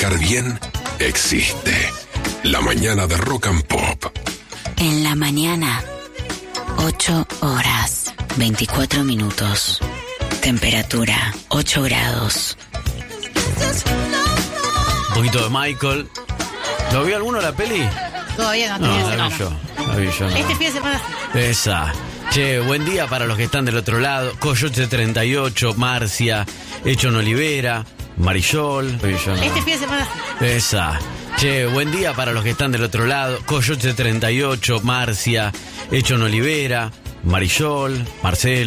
planificar bien existe. La mañana de Rock and Pop. En la mañana, 8 horas, 24 minutos. Temperatura, 8 grados. Un poquito de Michael. ¿Lo vio alguno la peli? Todavía no, La vi yo, no. Este fin de semana. Esa. Che, buen día para los que están del otro lado. Coyote 38, Marcia, Echon Olivera, Marisol. Este fin de semana. Esa. Che, buen día para los que están del otro lado. Coyote 38, Marcia, Echon Olivera, Marisol, Marcelo.